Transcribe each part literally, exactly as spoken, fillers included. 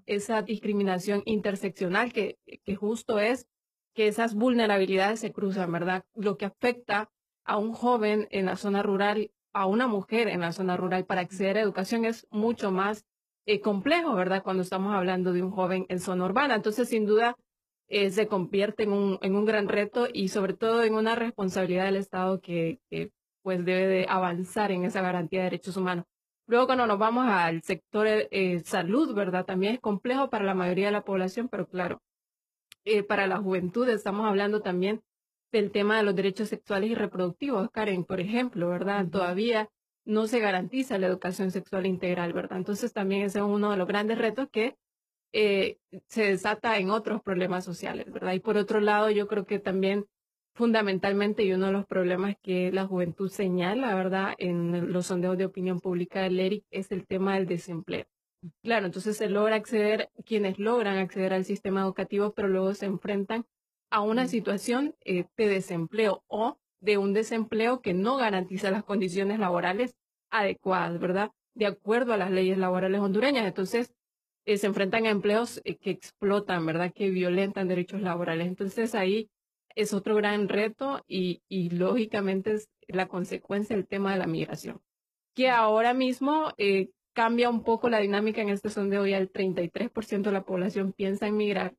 esa discriminación interseccional que, que justo es que esas vulnerabilidades se cruzan, ¿verdad? Lo que afecta a un joven en la zona rural, a una mujer en la zona rural para acceder a educación es mucho más eh, complejo, ¿verdad? Cuando estamos hablando de un joven en zona urbana. Entonces, sin duda, eh, se convierte en un, en un gran reto y sobre todo en una responsabilidad del Estado que, que pues debe de avanzar en esa garantía de derechos humanos. Luego, cuando nos vamos al sector eh, salud, ¿verdad? También es complejo para la mayoría de la población, pero claro, eh, para la juventud estamos hablando también del tema de los derechos sexuales y reproductivos, Karen, por ejemplo, ¿verdad? Uh-huh. Todavía no se garantiza la educación sexual integral, ¿verdad? Entonces también ese es uno de los grandes retos que eh, se desata en otros problemas sociales, ¿verdad? Y por otro lado, yo creo que también fundamentalmente y uno de los problemas que la juventud señala, ¿verdad? En los sondeos de opinión pública del E R I C es el tema del desempleo. Claro, entonces se logra acceder, quienes logran acceder al sistema educativo, pero luego se enfrentan a una situación eh, de desempleo o de un desempleo que no garantiza las condiciones laborales adecuadas, ¿verdad? De acuerdo a las leyes laborales hondureñas. Entonces, eh, se enfrentan a empleos eh, que explotan, ¿verdad? Que violentan derechos laborales. Entonces, ahí es otro gran reto y, y lógicamente es la consecuencia del tema de la migración, que ahora mismo eh, cambia un poco la dinámica en este sondeo. Ya el treinta y tres por ciento de la población piensa en migrar,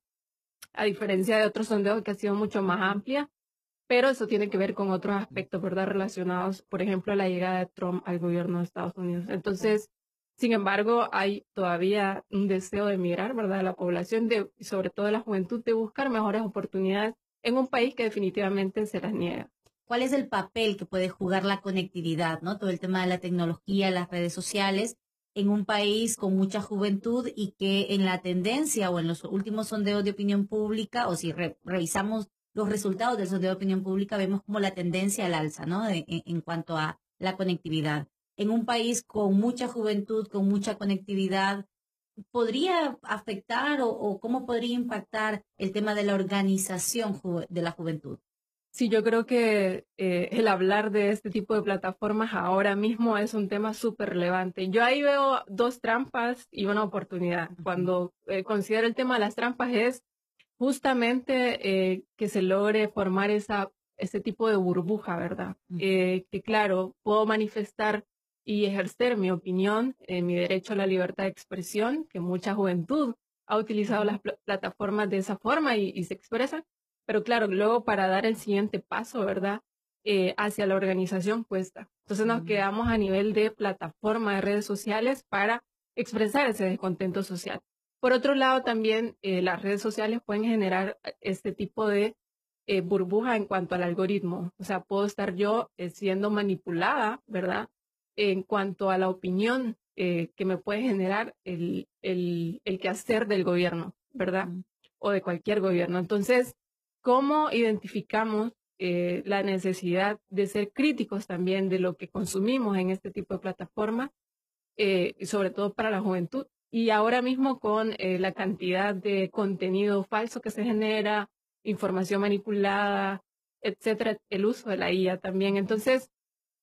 a diferencia de otros sondeos que ha sido mucho más amplia, pero eso tiene que ver con otros aspectos, ¿verdad? Relacionados, por ejemplo, a la llegada de Trump al gobierno de Estados Unidos. Entonces, sin embargo, hay todavía un deseo de migrar, ¿verdad? De la población, de, y sobre todo de la juventud, de buscar mejores oportunidades en un país que definitivamente se las niega. ¿Cuál es el papel que puede jugar la conectividad, ¿no? Todo el tema de la tecnología, las redes sociales, en un país con mucha juventud y que en la tendencia o en los últimos sondeos de opinión pública, o si re revisamos los resultados del sondeo de opinión pública, vemos como la tendencia al alza, ¿no? De, en, en cuanto a la conectividad. En un país con mucha juventud, con mucha conectividad, ¿podría afectar o, o cómo podría impactar el tema de la organización de la juventud? Sí, yo creo que eh, el hablar de este tipo de plataformas ahora mismo es un tema súper relevante. Yo ahí veo dos trampas y una oportunidad. Uh-huh. Cuando eh, considero el tema de las trampas es justamente eh, que se logre formar esa, ese tipo de burbuja, ¿verdad? Uh-huh. Eh, que claro, puedo manifestar y ejercer mi opinión, eh, mi derecho a la libertad de expresión, que mucha juventud ha utilizado uh-huh. las pl- plataformas de esa forma y, y se expresa. Pero claro, luego para dar el siguiente paso, ¿verdad? Eh, hacia la organización cuesta. Entonces nos uh-huh. quedamos a nivel de plataforma de redes sociales para expresar ese descontento social. Por otro lado, también eh, las redes sociales pueden generar este tipo de eh, burbuja en cuanto al algoritmo. O sea, puedo estar yo eh, siendo manipulada, ¿verdad? En cuanto a la opinión eh, que me puede generar el, el, el quehacer del gobierno, ¿verdad? Uh-huh. O de cualquier gobierno. Entonces, ¿cómo identificamos eh, la necesidad de ser críticos también de lo que consumimos en este tipo de plataformas, eh, sobre todo para la juventud? Y ahora mismo con eh, la cantidad de contenido falso que se genera, información manipulada, etcétera, el uso de la I A también. Entonces,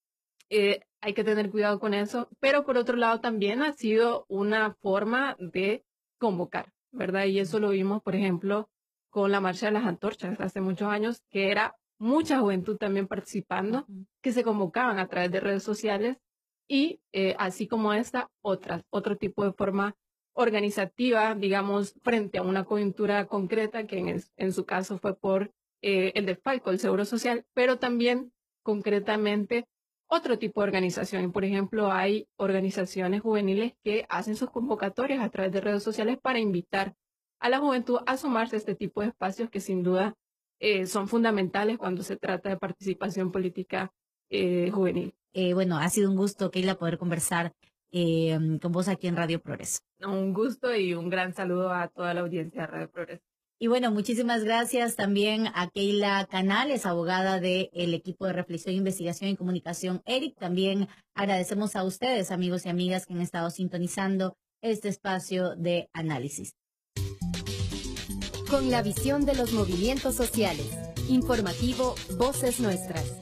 eh, hay que tener cuidado con eso. Pero por otro lado, también ha sido una forma de convocar, ¿verdad? Y eso lo vimos, por ejemplo, con la Marcha de las Antorchas hace muchos años, que era mucha juventud también participando, uh-huh. que se convocaban a través de redes sociales y eh, así como esta, otras, otro tipo de forma organizativa, digamos, frente a una coyuntura concreta, que en, el, en su caso fue por eh, el desfalco, el Seguro Social, pero también concretamente otro tipo de organización. Y por ejemplo, hay organizaciones juveniles que hacen sus convocatorias a través de redes sociales para invitar a la juventud a sumarse a este tipo de espacios que sin duda eh, son fundamentales cuando se trata de participación política eh, juvenil. Eh, bueno, ha sido un gusto, Keila, poder conversar eh, con vos aquí en Radio Progreso. Un gusto y un gran saludo a toda la audiencia de Radio Progreso. Y bueno, muchísimas gracias también a Keila Canales, abogada del equipo de reflexión, investigación y comunicación E R I C. También agradecemos a ustedes, amigos y amigas, que han estado sintonizando este espacio de análisis. Con la visión de los movimientos sociales. Informativo Voces Nuestras.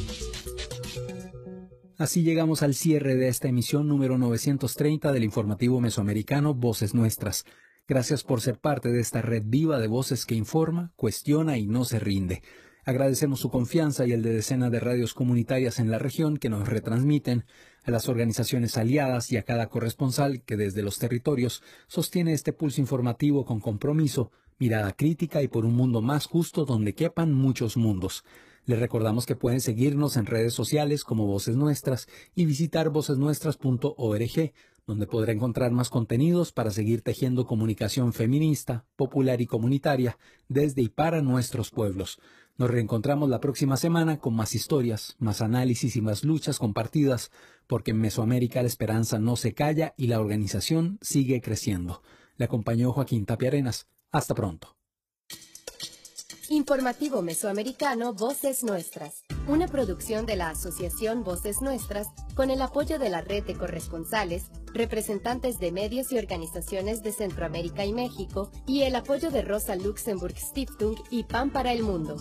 Así llegamos al cierre de esta emisión número novecientos treinta del informativo mesoamericano Voces Nuestras. Gracias por ser parte de esta red viva de voces que informa, cuestiona y no se rinde. Agradecemos su confianza y el de decenas de radios comunitarias en la región que nos retransmiten, a las organizaciones aliadas y a cada corresponsal que desde los territorios sostiene este pulso informativo con compromiso, mirada crítica y por un mundo más justo donde quepan muchos mundos. Les recordamos que pueden seguirnos en redes sociales como Voces Nuestras y visitar voces nuestras punto org, donde podrá encontrar más contenidos para seguir tejiendo comunicación feminista, popular y comunitaria desde y para nuestros pueblos. Nos reencontramos la próxima semana con más historias, más análisis y más luchas compartidas, porque en Mesoamérica la esperanza no se calla y la organización sigue creciendo. Le acompañó Joaquín Tapia Arenas. Hasta pronto. Informativo Mesoamericano Voces Nuestras, una producción de la Asociación Voces Nuestras con el apoyo de la red de corresponsales, representantes de medios y organizaciones de Centroamérica y México y el apoyo de Rosa Luxemburg Stiftung y Pan para el Mundo.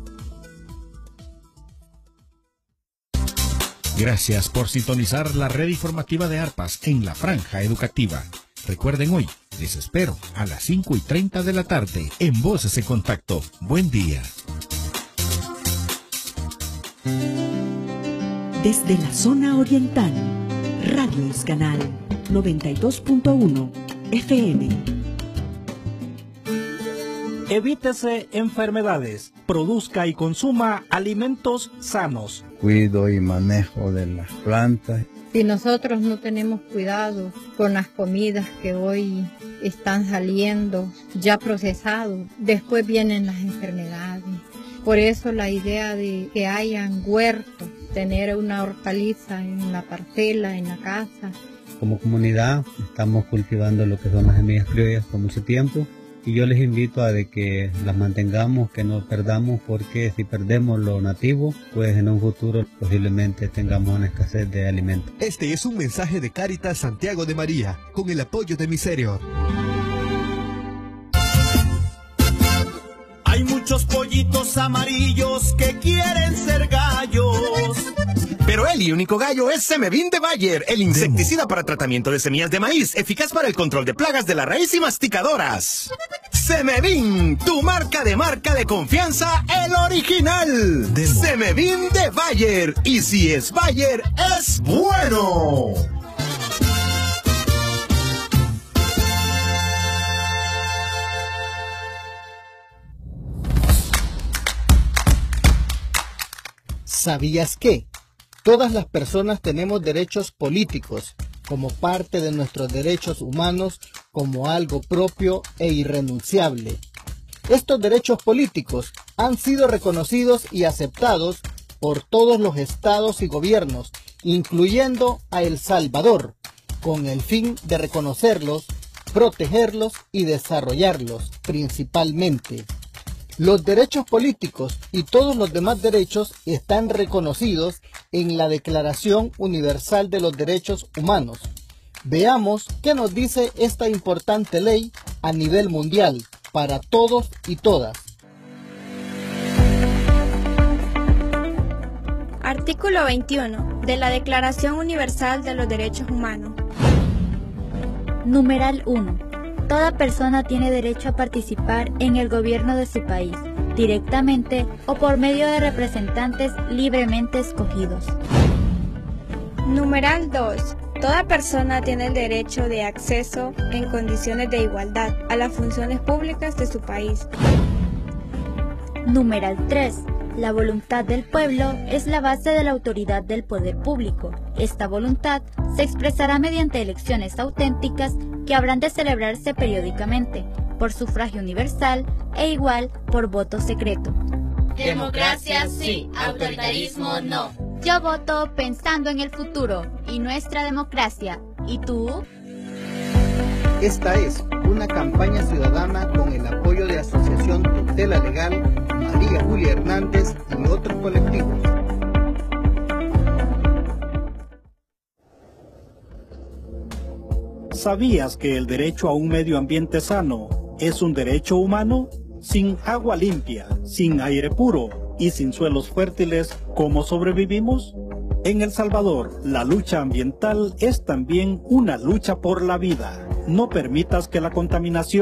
Gracias por sintonizar la red informativa de Arpas en la franja educativa. Recuerden hoy, les espero a las cinco y treinta de la tarde en Voces en Contacto. Buen día. Desde la zona oriental, Radio Escanal noventa y dos punto uno F M. Evítese enfermedades, produzca y consuma alimentos sanos. Cuido y manejo de las plantas. Si nosotros no tenemos cuidado con las comidas que hoy están saliendo ya procesados, después vienen las enfermedades. Por eso la idea de que hayan huertos, tener una hortaliza en la parcela, en la casa. Como comunidad estamos cultivando lo que son las semillas criollas por mucho tiempo. Y yo les invito a de que las mantengamos, que no perdamos, porque si perdemos lo nativo, pues en un futuro posiblemente tengamos una escasez de alimentos. Este es un mensaje de Cáritas Santiago de María, con el apoyo de Miserior. Hay muchos pollitos amarillos que quieren ser gallos. Pero el único gallo es Semevin de Bayer, el insecticida para tratamiento de semillas de maíz, eficaz para el control de plagas de la raíz y masticadoras. Semevin, tu marca de marca de confianza, el original. Demo. Semevin de Bayer, y si es Bayer, es bueno. ¿Sabías qué? Todas las personas tenemos derechos políticos como parte de nuestros derechos humanos, como algo propio e irrenunciable. Estos derechos políticos han sido reconocidos y aceptados por todos los estados y gobiernos, incluyendo a El Salvador, con el fin de reconocerlos, protegerlos y desarrollarlos principalmente. Los derechos políticos y todos los demás derechos están reconocidos en la Declaración Universal de los Derechos Humanos. Veamos qué nos dice esta importante ley a nivel mundial para todos y todas. Artículo veintiuno de la Declaración Universal de los Derechos Humanos. Numeral uno. Toda persona tiene derecho a participar en el gobierno de su país, directamente o por medio de representantes libremente escogidos. Numeral dos. Toda persona tiene el derecho de acceso en condiciones de igualdad a las funciones públicas de su país. Numeral tres. La voluntad del pueblo es la base de la autoridad del poder público. Esta voluntad se expresará mediante elecciones auténticas que habrán de celebrarse periódicamente, por sufragio universal e igual por voto secreto. Democracia sí, autoritarismo no. Yo voto pensando en el futuro y nuestra democracia. ¿Y tú? Esta es una campaña ciudadana con el apoyo de Asociación Tutela Legal, María Julia Hernández y otros colectivos. ¿Sabías que el derecho a un medio ambiente sano es un derecho humano? Sin agua limpia, sin aire puro y sin suelos fértiles, ¿cómo sobrevivimos? En El Salvador, la lucha ambiental es también una lucha por la vida. No permitas que la contaminación